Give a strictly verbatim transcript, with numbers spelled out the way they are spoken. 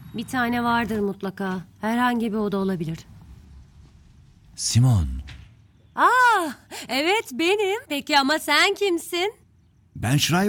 Bir tane vardır mutlaka. Herhangi bir oda olabilir. Simon. Aa, evet benim. Peki ama sen kimsin? Ben Schreiber.